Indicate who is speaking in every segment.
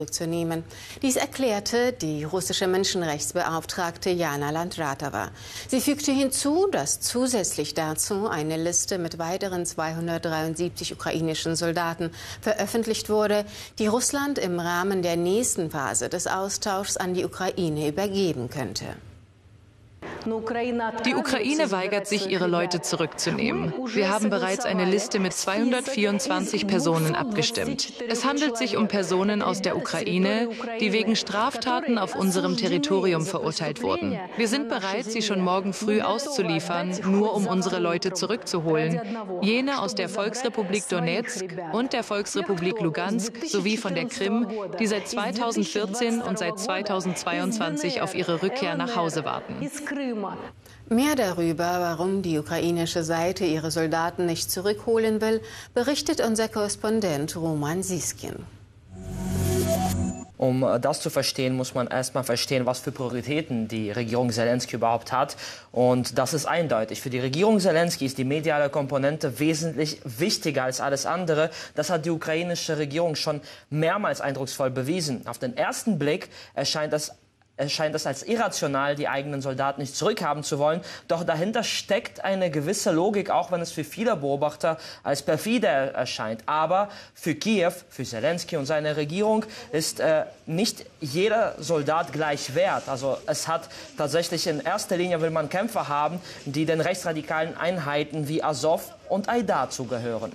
Speaker 1: zurückzunehmen. Dies erklärte die russische Menschenrechtsbeauftragte Jana Landratova. Sie fügte hinzu, dass zusätzlich dazu eine Liste mit weiteren 273 ukrainischen Soldaten veröffentlicht wurde, die Russland im Rahmen der nächsten Phase des Austauschs an die Ukraine übergeben könnte.
Speaker 2: Die Ukraine weigert sich, ihre Leute zurückzunehmen. Wir haben bereits eine Liste mit 224 Personen abgestimmt. Es handelt sich um Personen aus der Ukraine, die wegen Straftaten auf unserem Territorium verurteilt wurden. Wir sind bereit, sie schon morgen früh auszuliefern, nur um unsere Leute zurückzuholen. Jene aus der Volksrepublik Donezk und der Volksrepublik Lugansk sowie von der Krim, die seit 2014 und seit 2022 auf ihre Rückkehr nach Hause warten.
Speaker 1: Mehr darüber, warum die ukrainische Seite ihre Soldaten nicht zurückholen will, berichtet unser Korrespondent Roman Siskin.
Speaker 3: Um das zu verstehen, muss man erstmal verstehen, was für Prioritäten die Regierung Selenskyj überhaupt hat. Und das ist eindeutig. Für die Regierung Selenskyj ist die mediale Komponente wesentlich wichtiger als alles andere. Das hat die ukrainische Regierung schon mehrmals eindrucksvoll bewiesen. Auf den ersten Blick erscheint es als irrational, die eigenen Soldaten nicht zurückhaben zu wollen. Doch dahinter steckt eine gewisse Logik, auch wenn es für viele Beobachter als perfide erscheint. Aber für Kiew, für Selenskyj und seine Regierung ist nicht jeder Soldat gleich wert. Also es hat tatsächlich in erster Linie will man Kämpfer haben, die den rechtsradikalen Einheiten wie Azov und Aidar zugehören.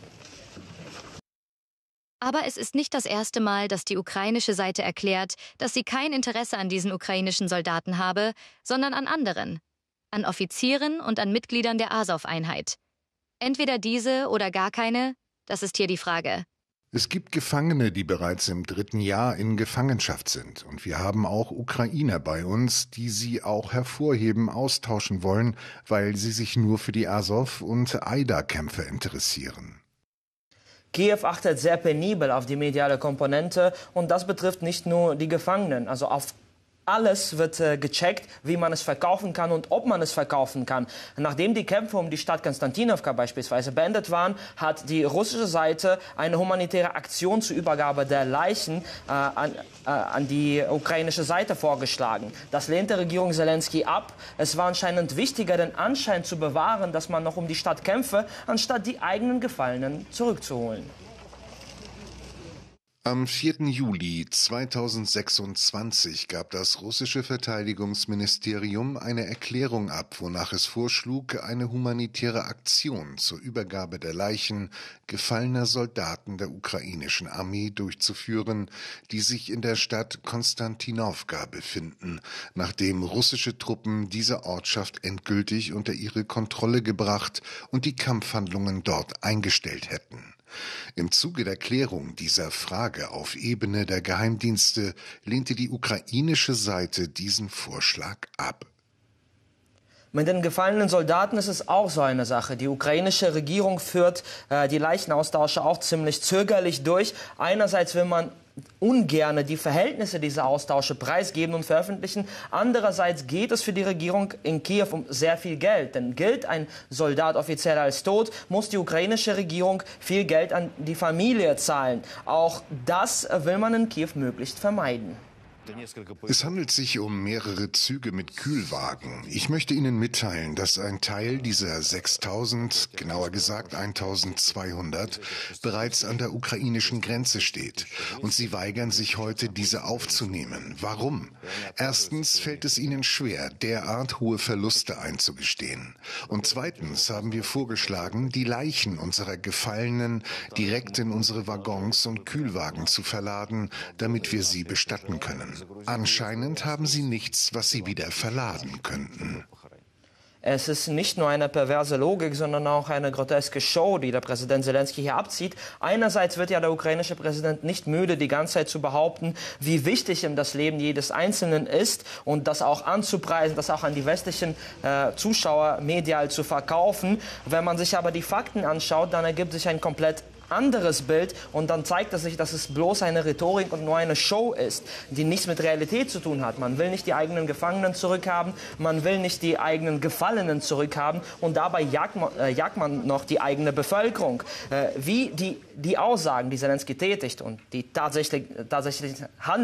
Speaker 4: Aber es ist nicht das erste Mal, dass die ukrainische Seite erklärt, dass sie kein Interesse an diesen ukrainischen Soldaten habe, sondern an anderen, an Offizieren und an Mitgliedern der Azov-Einheit. Entweder diese oder gar keine, das ist hier die Frage.
Speaker 5: Es gibt Gefangene, die bereits im 3. Jahr in Gefangenschaft sind. Und wir haben auch Ukrainer bei uns, die sie auch hervorheben, austauschen wollen, weil sie sich nur für die Azov- und Aidar-Kämpfer interessieren.
Speaker 3: Kiew achtet sehr penibel auf die mediale Komponente und das betrifft nicht nur die Gefangenen. Also auf alles wird gecheckt, wie man es verkaufen kann und ob man es verkaufen kann. Nachdem die Kämpfe um die Stadt Konstantinowka beispielsweise beendet waren, hat die russische Seite eine humanitäre Aktion zur Übergabe der Leichen an die ukrainische Seite vorgeschlagen. Das lehnte Regierung Selenskyj ab. Es war anscheinend wichtiger, den Anschein zu bewahren, dass man noch um die Stadt kämpfe, anstatt die eigenen Gefallenen zurückzuholen.
Speaker 5: Am 4. Juli 2026 gab das russische Verteidigungsministerium eine Erklärung ab, wonach es vorschlug, eine humanitäre Aktion zur Übergabe der Leichen gefallener Soldaten der ukrainischen Armee durchzuführen, die sich in der Stadt Konstantinowka befinden, nachdem russische Truppen diese Ortschaft endgültig unter ihre Kontrolle gebracht und die Kampfhandlungen dort eingestellt hätten. Im Zuge der Klärung dieser Frage auf Ebene der Geheimdienste lehnte die ukrainische Seite diesen Vorschlag ab.
Speaker 3: Mit den gefallenen Soldaten ist es auch so eine Sache. Die ukrainische Regierung führt die Leichenaustausche auch ziemlich zögerlich durch. Einerseits will man ungerne die Verhältnisse dieser Austausche preisgeben und veröffentlichen. Andererseits geht es für die Regierung in Kiew um sehr viel Geld. Denn gilt ein Soldat offiziell als tot, muss die ukrainische Regierung viel Geld an die Familie zahlen. Auch das will man in Kiew möglichst vermeiden.
Speaker 5: Es handelt sich um mehrere Züge mit Kühlwagen. Ich möchte Ihnen mitteilen, dass ein Teil dieser 6.000, genauer gesagt 1.200, bereits an der ukrainischen Grenze steht. Und sie weigern sich heute, diese aufzunehmen. Warum? Erstens fällt es ihnen schwer, derart hohe Verluste einzugestehen. Und zweitens haben wir vorgeschlagen, die Leichen unserer Gefallenen direkt in unsere Waggons und Kühlwagen zu verladen, damit wir sie bestatten können. Anscheinend haben sie nichts, was sie wieder verladen könnten.
Speaker 3: Es ist nicht nur eine perverse Logik, sondern auch eine groteske Show, die der Präsident Selenskyj hier abzieht. Einerseits wird ja der ukrainische Präsident nicht müde, die ganze Zeit zu behaupten, wie wichtig ihm das Leben jedes Einzelnen ist und das auch anzupreisen, das auch an die westlichen Zuschauer medial zu verkaufen. Wenn man sich aber die Fakten anschaut, dann ergibt sich ein komplett anderes Bild und dann zeigt es sich, dass es bloß eine Rhetorik und nur eine Show ist, die nichts mit Realität zu tun hat. Man will nicht die eigenen Gefangenen zurückhaben, man will nicht die eigenen Gefallenen zurückhaben und dabei jagt man noch die eigene Bevölkerung. Wie die Aussagen, die Selenskyj tätigt und die tatsächlich Handlungen